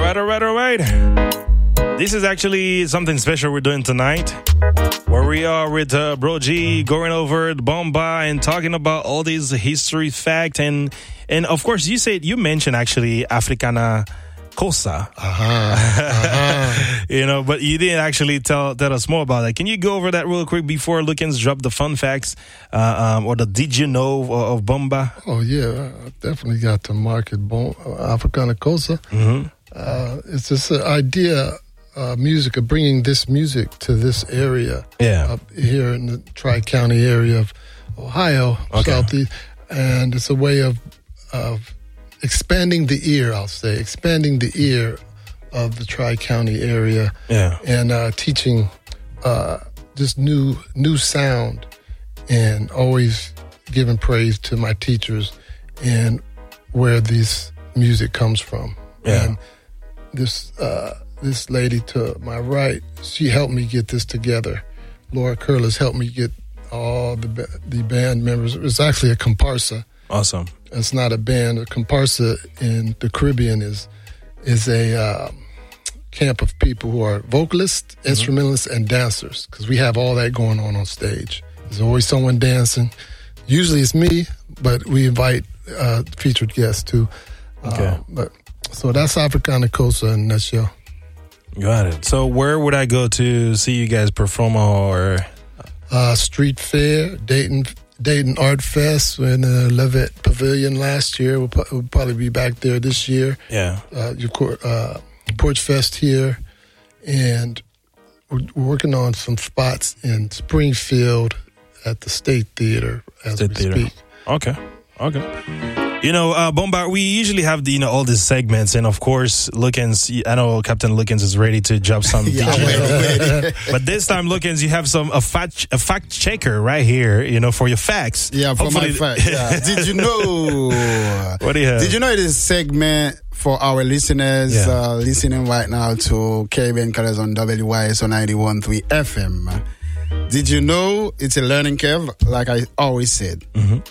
All right. This is actually something special we're doing tonight, where we are with Bro G going over Bomba and talking about all these history facts and of course you mentioned actually Africana Cosa. But you didn't actually tell us more about that. Can you go over that real quick before Lookins drop the fun facts or the did you know of Bomba? Oh yeah, I definitely got to market Africana Cosa. It's just an idea. Music of bringing this music to this area up here in the Tri-County area of Ohio, Southeast, and it's a way of expanding the ear. I'll say expanding the ear of the Tri-County area, and teaching this new sound, and always giving praise to my teachers and where this music comes from. And this lady to my right, she helped me get this together. Laura Curlis helped me get all the band members. It was actually a comparsa. Awesome. It's not a band. A comparsa in the Caribbean is a camp of people who are vocalists, instrumentalists, and dancers, because we have all that going on stage. There's always someone dancing. Usually it's me, but we invite featured guests too. So that's Africana Cosa in a nutshell. Got it. So where would I go to see you guys perform? Or Street Fair, Dayton Art Fest in the Levitt Pavilion last year. We'll probably be back there this year. Porch Fest here, and we're working on some spots in Springfield at the State Theater as we speak. Okay. Bomba, we usually have all these segments, and of course, Lookins, I know Captain Lookins is ready to drop some DJ. But this time, Lookins, you have a fact checker right here, for your facts. Yeah, for my facts. Yeah. Did you know? What do you have? Did you know it is a segment for our listeners listening right now to Caribbean Colors on WYSO 91.3 FM? Did you know it's a learning curve, like I always said?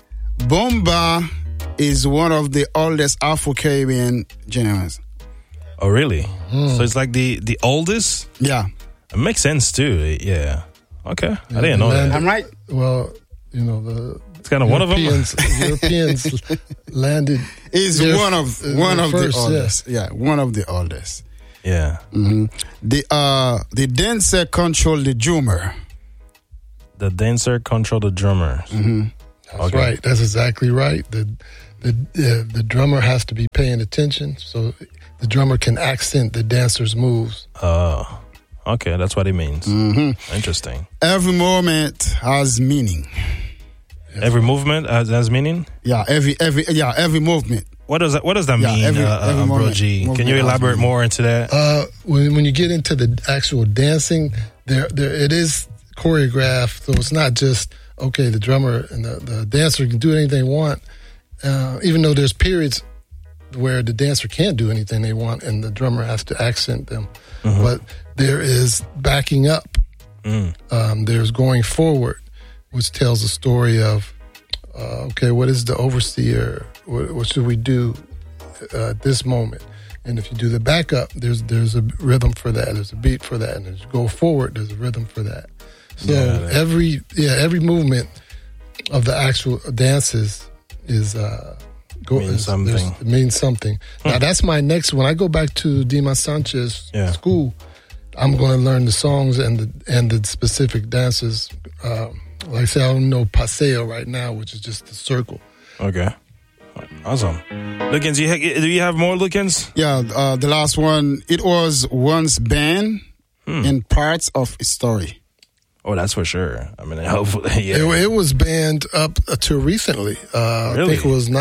Bomba is one of the oldest Afro-Caribbean genres. Oh, really? So it's like the oldest? Yeah. It makes sense, too. Yeah. Okay. I didn't know that. I'm right? Well, it's kind of one of them. Europeans landed. Is one of the oldest. Yeah, one of the oldest. Yeah. The dancer controlled the drummer. The dancer controlled the drummer. That's right. That's exactly right. The drummer has to be paying attention, so the drummer can accent the dancer's moves. Oh, okay. That's what it means. Interesting. Every moment has meaning. Every movement has meaning? Yeah, every movement. What does that mean, every Bro G? Can you elaborate more into that? When you get into the actual dancing, there it is choreographed, so it's not just the drummer and the dancer can do anything they want, even though there's periods where the dancer can't do anything they want and the drummer has to accent them. But there is backing up. There's going forward, which tells a story of, what is the overseer? What should we do at this moment? And if you do the backup, there's a rhythm for that. There's a beat for that. And as you go forward, there's a rhythm for that. So every movement of the actual dances means something. Now that's my next one. I go back to Dima Sanchez school. I'm going to learn the songs and the specific dances. Like I say, I don't know paseo right now, which is just the circle. Okay, awesome. Lookins, do you have more Lookins? Yeah, the last one. It was once banned in parts of its story. Oh, that's for sure. I mean, hopefully, it was banned up to recently. Really? I think it was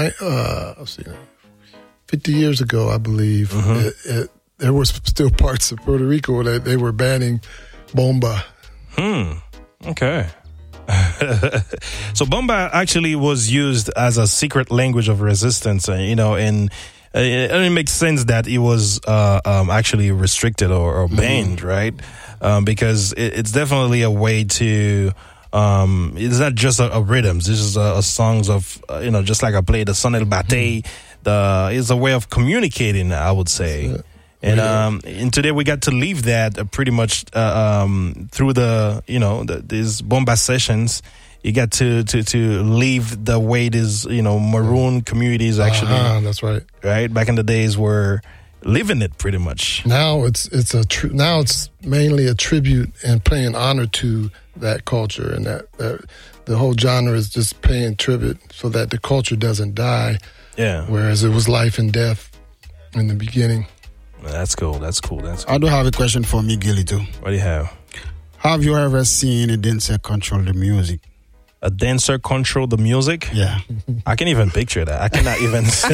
50 years ago, I believe. There were still parts of Puerto Rico that they were banning bomba. Okay. So bomba actually was used as a secret language of resistance, and it makes sense that it was actually restricted or banned, right? Because it's definitely a way to, it's not just a rhythms. This is a songs of, just like I played the Son El Bate. It's a way of communicating, I would say. And today we got to leave that pretty much through these bomba sessions. You got to leave the way these maroon communities actually. That's right. Right, back in the days were living it pretty much. Now it's mainly a tribute and paying honor to that culture, and that the whole genre is just paying tribute so that the culture doesn't die. Yeah. Whereas it was life and death in the beginning. That's cool. I do have a question for Miguel too. What do you have? Have you ever seen a dancer control the music? A dancer control the music? Yeah. I can't even picture that. I cannot even see.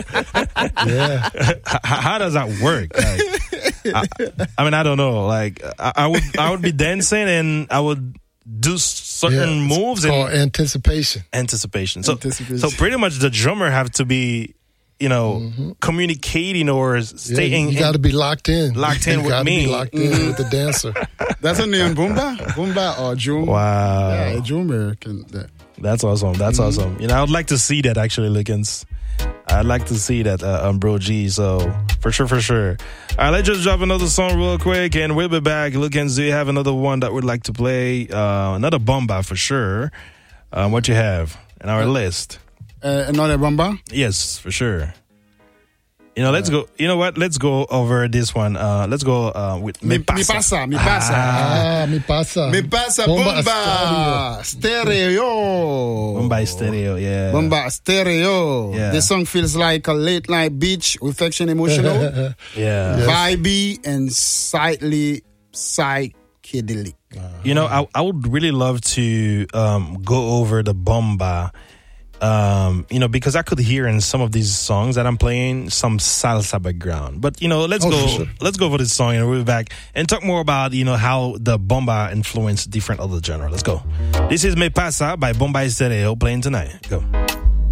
Yeah. How does that work? Like, I mean, I don't know. Like, I would be dancing and I would do certain moves. It's called anticipation. So pretty much the drummer have to be, communicating or staying. You got to be locked in. Locked in with me. Be locked in with the dancer. That's a name, Bumba or Jum. Wow. Yeah, Jummer can. That's awesome. Awesome. I would like to see that actually, Lickens. I'd like to see that, Bro G. So for sure. All right, let's just drop another song real quick, and we'll be back. Lickens, do you have another one that we'd like to play? Another bomba for sure. What you have in our list? Another bomba? Yes, for sure. Let's go. You know what? Let's go over this one. Let's go with Me Pasa. Mi pasa. Mi pasa. Mi pasa bomba stereo. Bomba stereo, yeah. Bomba stereo. Yeah. This song feels like a late night beach, reflection, emotional. Yeah. Yes. Vibey and slightly psychedelic. I would really love to go over the bomba. Because I could hear in some of these songs that I'm playing some salsa background. But let's go for this song and we'll be back and talk more about how the bomba influenced different other genres. Let's go. This is Me Pasa by Bomba Stereo playing tonight. Go.